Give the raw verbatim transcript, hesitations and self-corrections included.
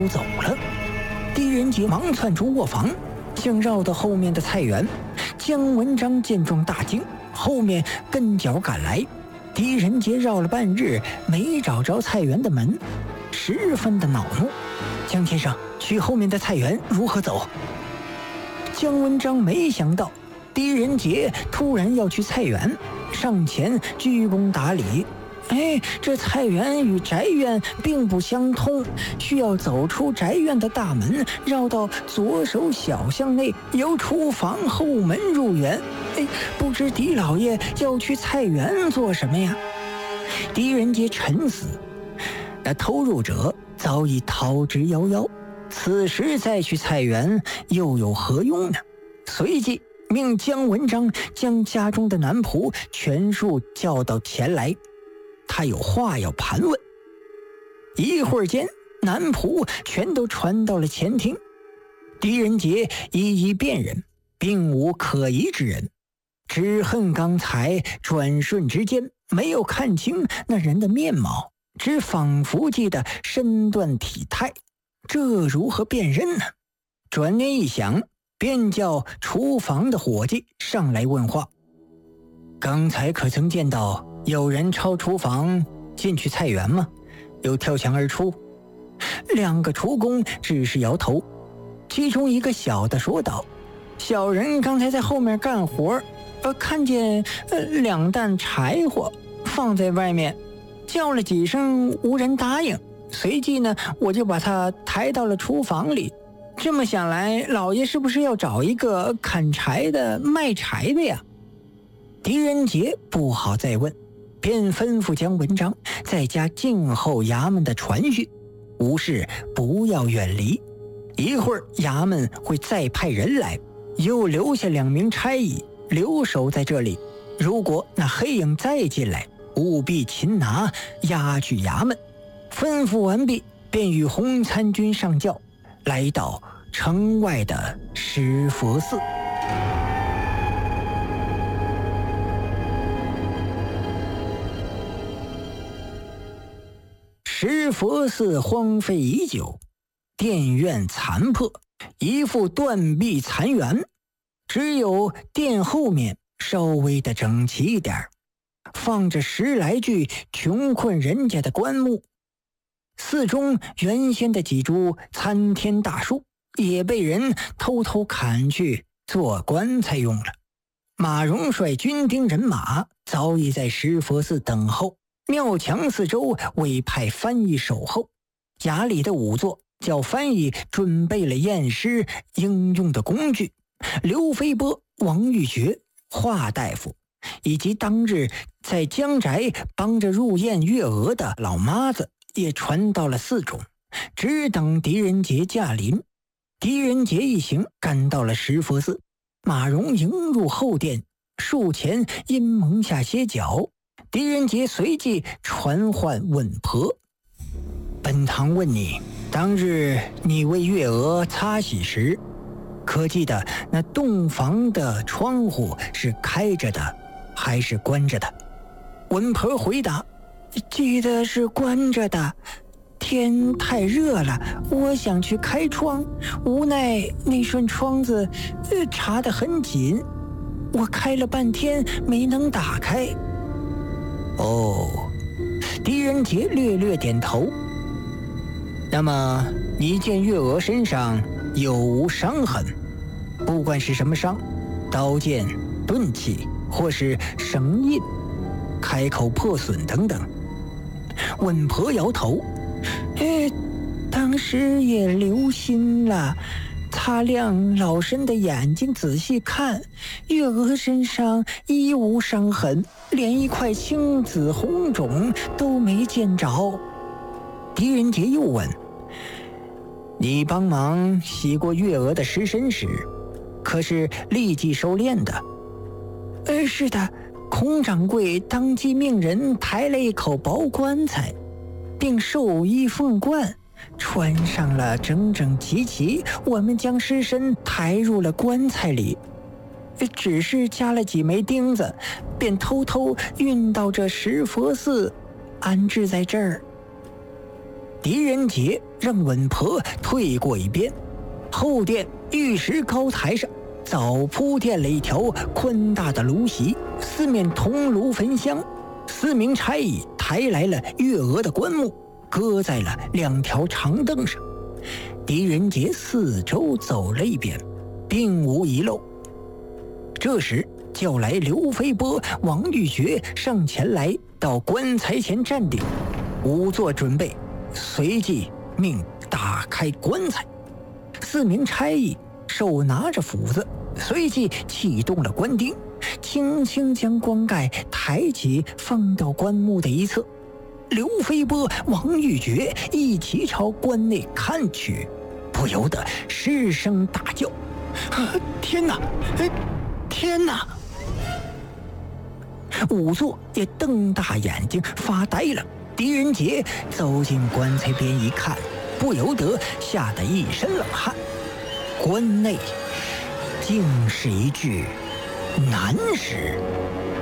走了。狄仁杰忙窜出卧房，想绕到后面的菜园。姜文章见状大惊，后面跟脚赶来。狄仁杰绕了半日没找着菜园的门，十分的恼怒。姜先生，去后面的菜园如何走？姜文章没想到狄仁杰突然要去菜园，上前鞠躬打理。哎，这菜园与宅院并不相通，需要走出宅院的大门，绕到左手小巷内，由厨房后门入园。哎，不知狄老爷要去菜园做什么呀？狄仁杰沉思，那偷入者早已逃之夭夭，此时再去菜园又有何用呢？随即命姜文章将家中的男仆全数叫到前来，他有话要盘问。一会儿间，男仆全都传到了前厅。狄仁杰一一辨认，并无可疑之人，只恨刚才转瞬之间没有看清那人的面貌，只仿佛记得身段体态，这如何辨认呢？转念一想，便叫厨房的伙计上来问话。刚才可曾见到有人抄厨房进去菜园吗？又跳墙而出？两个厨工只是摇头，其中一个小的说道：小人刚才在后面干活，呃，看见呃两担柴火放在外面，叫了几声无人答应，随即呢我就把他抬到了厨房里。这么想来，老爷是不是要找一个砍柴的卖柴的呀？狄仁杰不好再问，便吩咐姜文章在家静候衙门的传讯，无事不要远离。一会儿衙门会再派人来，又留下两名差役留守在这里。如果那黑影再进来，务必擒拿押去衙门。吩咐完毕，便与洪参军上轿，来到城外的石佛寺。石佛寺荒废已久，殿院残破，一副断壁残垣，只有殿后面稍微的整齐一点，放着十来具穷困人家的棺木。寺中原先的几株参天大树也被人偷偷砍去做棺材用了。马荣率军丁人马早已在石佛寺等候，庙墙四周委派翻译守候。衙里的仵作叫翻译准备了验尸应用的工具，刘飞波、王玉珏、华大夫以及当日在江宅帮着入殓月娥的老妈子也传到了寺中，只等狄仁杰驾临。狄仁杰一行赶到了石佛寺，马荣迎入后殿，树前因蒙下歇脚。狄仁杰随即传唤稳婆：本堂问你，当日你为月娥擦洗时，可记得那洞房的窗户是开着的还是关着的？稳婆回答：记得是关着的，天太热了，我想去开窗，无奈那扇窗子呃插得很紧，我开了半天没能打开。哦，狄仁杰略略点头。那么你见月娥身上有无伤痕？不管是什么伤，刀剑、钝器或是绳印、开口破损等等。稳婆摇头：哎，当时也留心了，擦亮老身的眼睛仔细看，月娥身上一无伤痕，连一块青紫红肿都没见着。狄仁杰又问：你帮忙洗过月娥的尸身时，可是立即收殓的？呃，是的，孔掌柜当即命人抬了一口薄棺材，并寿衣凤冠，穿上了整整齐齐，我们将尸身抬入了棺材里，只是加了几枚钉子，便偷偷运到这石佛寺，安置在这儿。 狄仁杰让稳婆退过一边。后殿玉石高台上早铺垫了一条宽大的炉席，四面铜炉焚香。四名差役抬来了月娥的棺木，搁在了两条长凳上。狄仁杰四周走了一遍，并无遗漏。这时叫来刘飞波、王玉珏上前来，到棺材前站定，仵作准备，随即命打开棺材。四名差役手拿着斧子，随即启动了棺钉，轻轻将棺盖抬起，放到棺木的一侧。刘飞波、王玉珏一起朝棺内看去，不由得失声大叫：“啊、天哪！天哪！”仵作也瞪大眼睛发呆了。狄仁杰走进棺材边一看，不由得吓得一身冷汗。棺内竟是一具男尸。